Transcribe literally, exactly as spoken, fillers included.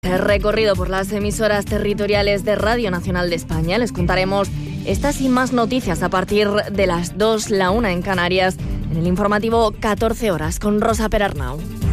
Recorrido por las emisoras territoriales de Radio Nacional de España. Les contaremos estas y más noticias a partir de las dos, la una en Canarias, en el informativo catorce horas con Rosa Perarnau.